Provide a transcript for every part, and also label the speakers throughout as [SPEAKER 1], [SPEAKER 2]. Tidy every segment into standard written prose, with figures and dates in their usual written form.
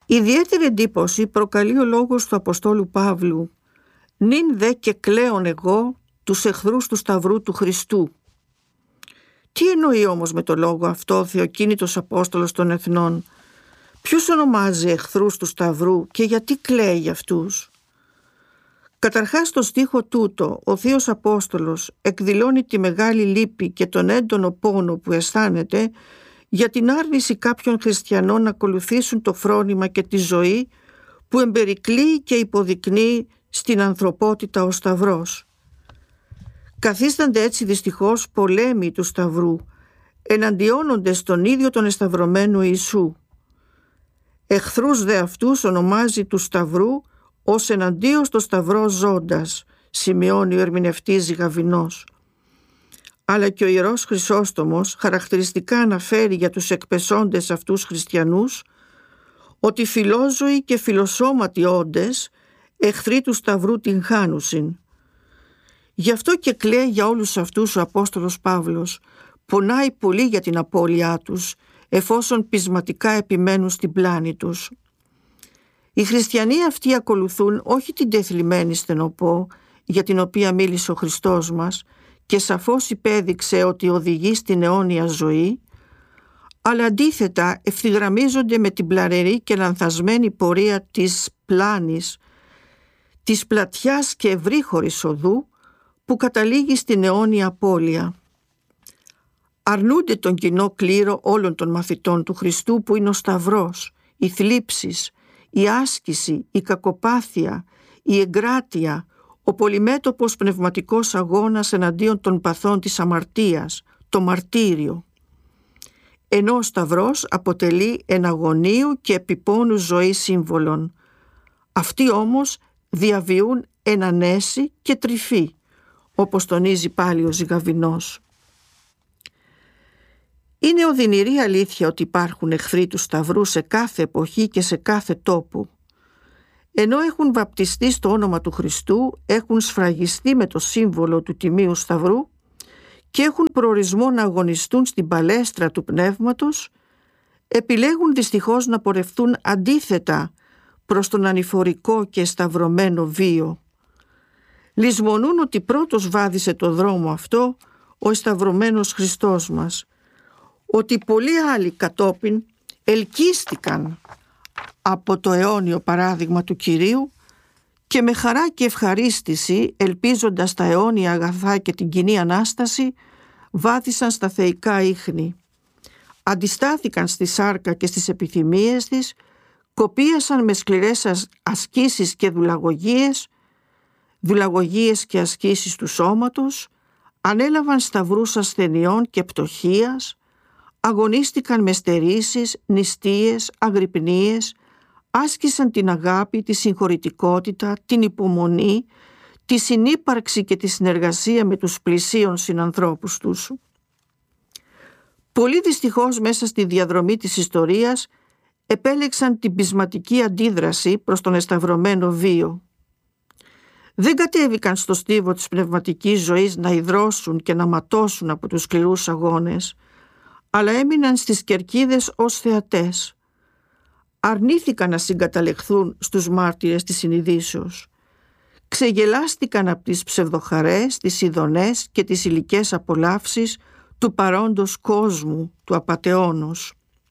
[SPEAKER 1] Ιδιαίτερη εντύπωση προκαλεί ο λόγος του Αποστόλου Παύλου «Νυν δε και κλαίων εγώ τους εχθρούς του Σταυρού του Χριστού». Τι εννοεί όμως με το λόγο αυτό ο Θεοκίνητος Απόστολος των Εθνών? Ποιους ονομάζει εχθρούς του Σταυρού και γιατί κλαίει για αυτούς? Καταρχάς στο στίχο τούτο ο Θείος Απόστολος εκδηλώνει τη μεγάλη λύπη και τον έντονο πόνο που αισθάνεται για την άρνηση κάποιων χριστιανών να ακολουθήσουν το φρόνημα και τη ζωή που εμπερικλεί και υποδεικνύει στην ανθρωπότητα ο Σταυρός. Καθίστανται έτσι δυστυχώς πολέμοι του Σταυρού, εναντιώνονται στον ίδιο τον εσταυρωμένο Ιησού. Εχθρούς δε αυτούς ονομάζει του Σταυρού ως εναντίον στο Σταυρό ζώντας, σημειώνει ο ερμηνευτής Γαβινός. Αλλά και ο Ιερός Χρυσόστομος χαρακτηριστικά αναφέρει για τους εκπεσόντες αυτούς χριστιανούς ότι φιλόζωοι και φιλοσώματοι όντες εχθροί του Σταυρού την χάνουσιν. Γι' αυτό και κλαίει για όλους αυτούς ο Απόστολος Παύλος, πονάει πολύ για την απώλειά τους, εφόσον πεισματικά επιμένουν στην πλάνη τους. Οι χριστιανοί αυτοί ακολουθούν όχι την τεθλιμμένη στενοπό για την οποία μίλησε ο Χριστός μας και σαφώς υπέδειξε ότι οδηγεί στην αιώνια ζωή, αλλά αντίθετα ευθυγραμμίζονται με την πλαρερή και λανθασμένη πορεία της πλάνης, της πλατιάς και ευρύχωρης οδού που καταλήγει στην αιώνια απώλεια. Αρνούνται τον κοινό κλήρο όλων των μαθητών του Χριστού που είναι ο Σταυρός, οι θλίψεις, η άσκηση, η κακοπάθεια, η εγκράτεια, ο πολυμέτωπος πνευματικός αγώνας εναντίον των παθών της αμαρτίας, το μαρτύριο. Ενώ ο Σταυρός αποτελεί εναγωνίου και επιπόνου ζωή σύμβολων. Αυτοί όμως διαβιούν εν ανέση και τρυφή, όπως τονίζει πάλι ο Ζυγαβινός. Είναι οδυνηρή αλήθεια ότι υπάρχουν εχθροί του Σταυρού σε κάθε εποχή και σε κάθε τόπο. Ενώ έχουν βαπτιστεί στο όνομα του Χριστού, έχουν σφραγιστεί με το σύμβολο του Τιμίου Σταυρού και έχουν προορισμό να αγωνιστούν στην παλέστρα του Πνεύματος, επιλέγουν δυστυχώς να πορευτούν αντίθετα προς τον ανηφορικό και σταυρωμένο βίο. Λησμονούν ότι πρώτος βάδισε το δρόμο αυτό ο εσταυρωμένος Χριστός μας, ότι πολλοί άλλοι κατόπιν ελκύστηκαν από το αιώνιο παράδειγμα του Κυρίου και με χαρά και ευχαρίστηση, ελπίζοντας τα αιώνια αγαθά και την κοινή Ανάσταση, βάθησαν στα θεϊκά ίχνη. Αντιστάθηκαν στη σάρκα και στις επιθυμίες της, κοπίασαν με σκληρές ασκήσεις και δουλαγωγίες και ασκήσεις του σώματος, ανέλαβαν σταυρούς ασθενειών και πτωχίας, αγωνίστηκαν με στερήσεις, νηστείες, αγρυπνίες, άσκησαν την αγάπη, τη συγχωρητικότητα, την υπομονή, τη συνύπαρξη και τη συνεργασία με τους πλησίων συνανθρώπους τους. Πολλοί δυστυχώς μέσα στη διαδρομή της ιστορίας επέλεξαν την πεισματική αντίδραση προς τον εσταυρωμένο βίο. Δεν κατέβηκαν στο στίβο της πνευματικής ζωής να υδρώσουν και να ματώσουν από τους σκληρούς αγώνες, αλλά έμειναν στις κερκίδες ως θεατές. Αρνήθηκαν να συγκαταλεχθούν στους μάρτυρες της συνειδήσεως. Ξεγελάστηκαν από τις ψευδοχαρές, τις ειδονές και τις υλικές απολαύσεις του παρόντος κόσμου, του απατεώνος.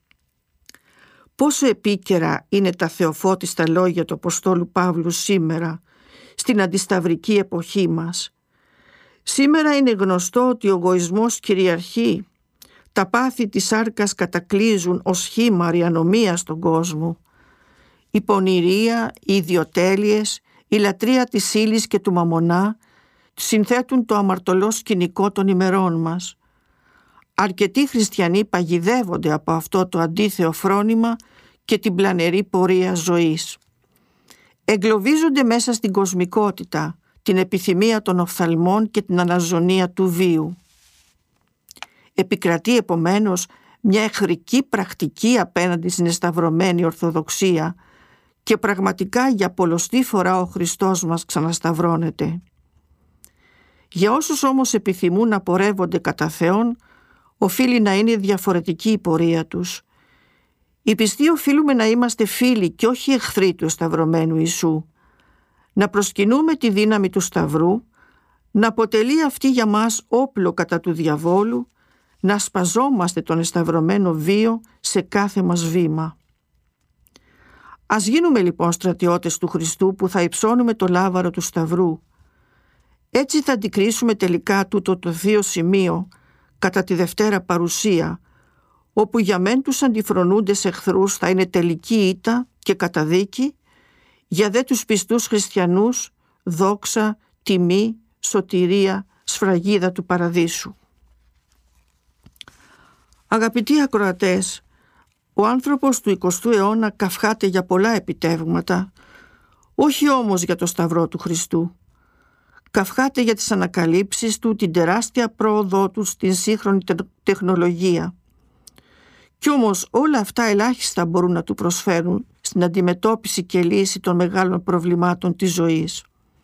[SPEAKER 1] Πόσο επίκαιρα είναι τα θεοφώτιστα λόγια του Αποστόλου Παύλου σήμερα, στην αντισταυρική εποχή μας. Σήμερα είναι γνωστό ότι ο εγωισμός κυριαρχεί, τα πάθη της σάρκας κατακλείζουν ως χήμαρη ανομία στον κόσμο. Η πονηρία, οι ιδιοτέλειες, η λατρεία της ύλης και του μαμονά συνθέτουν το αμαρτωλό σκηνικό των ημερών μας. Αρκετοί χριστιανοί παγιδεύονται από αυτό το αντίθεο φρόνημα και την πλανερή πορεία ζωής. Εγκλωβίζονται μέσα στην κοσμικότητα, την επιθυμία των οφθαλμών και την αναζωνία του βίου. Επικρατεί επομένως μια εχθρική πρακτική απέναντι στην εσταυρωμένη Ορθοδοξία και πραγματικά για πολλοστή φορά ο Χριστός μας ξανασταυρώνεται. Για όσους όμως επιθυμούν να πορεύονται κατά Θεόν, οφείλει να είναι διαφορετική η πορεία τους. Οι πιστοί οφείλουμε να είμαστε φίλοι και όχι εχθροί του σταυρωμένου Ιησού, να προσκυνούμε τη δύναμη του Σταυρού, να αποτελεί αυτή για μας όπλο κατά του διαβόλου, να σπαζόμαστε τον εσταυρωμένο βίο σε κάθε μας βήμα. Ας γίνουμε λοιπόν στρατιώτες του Χριστού που θα υψώνουμε το λάβαρο του Σταυρού. Έτσι θα αντικρίσουμε τελικά τούτο το θείο σημείο κατά τη Δευτέρα Παρουσία, όπου για μεν τους αντιφρονούντες εχθρούς θα είναι τελική ήττα και καταδίκη, για δε τους πιστούς χριστιανούς δόξα, τιμή, σωτηρία, σφραγίδα του παραδείσου. Αγαπητοί ακροατές, ο άνθρωπος του 20ου αιώνα καυχάται για πολλά επιτεύγματα, όχι όμως για το Σταυρό του Χριστού. Καυχάται για τις ανακαλύψεις του, την τεράστια πρόοδό του στην σύγχρονη τεχνολογία. Κι όμως όλα αυτά ελάχιστα μπορούν να του προσφέρουν στην αντιμετώπιση και λύση των μεγάλων προβλημάτων της ζωής.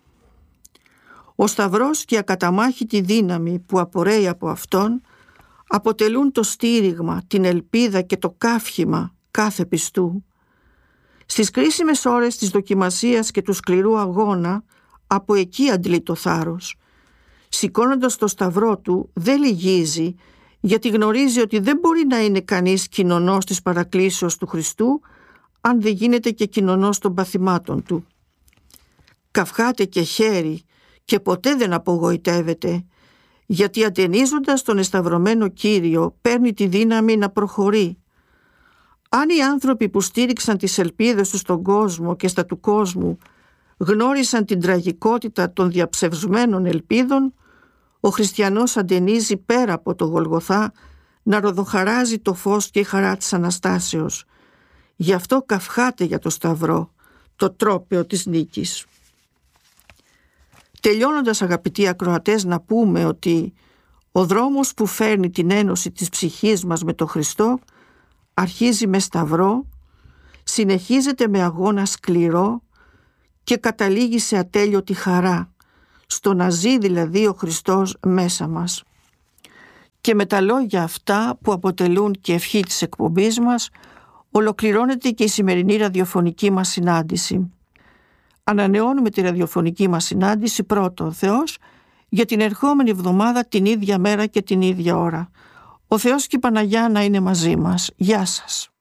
[SPEAKER 1] Ο Σταυρός και η ακαταμάχητη δύναμη που απορρέει από Αυτόν αποτελούν το στήριγμα, την ελπίδα και το καύχημα κάθε πιστού. Στις κρίσιμες ώρες της δοκιμασίας και του σκληρού αγώνα, από εκεί αντλεί το θάρρος. Σηκώνοντας το Σταυρό του δεν λυγίζει, γιατί γνωρίζει ότι δεν μπορεί να είναι κανείς κοινωνός της παρακλήσεως του Χριστού αν δεν γίνεται και κοινωνός των παθημάτων του. Καυχάται και χαίρει και ποτέ δεν απογοητεύεται, γιατί ατενίζοντας τον εσταυρωμένο Κύριο παίρνει τη δύναμη να προχωρεί. Αν οι άνθρωποι που στήριξαν τις ελπίδες τους στον κόσμο και στα του κόσμου γνώρισαν την τραγικότητα των διαψευσμένων ελπίδων, ο χριστιανός αντενίζει πέρα από το Γολγοθά να ροδοχαράζει το φως και η χαρά της Αναστάσεως. Γι' αυτό καυχάται για το Σταυρό, το τρόπαιο της νίκης. Τελειώνοντας, αγαπητοί ακροατές, να πούμε ότι ο δρόμος που φέρνει την ένωση της ψυχής μας με τον Χριστό αρχίζει με Σταυρό, συνεχίζεται με αγώνα σκληρό και καταλήγει σε ατέλειωτη χαρά, στο να ζει δηλαδή ο Χριστός μέσα μας. Και με τα λόγια αυτά που αποτελούν και ευχή της εκπομπής μας, ολοκληρώνεται και η σημερινή ραδιοφωνική μας συνάντηση. Ανανεώνουμε τη ραδιοφωνική μας συνάντηση πρώτο ο Θεός για την ερχόμενη εβδομάδα την ίδια μέρα και την ίδια ώρα. Ο Θεός και η Παναγιά να είναι μαζί μας. Γεια σας.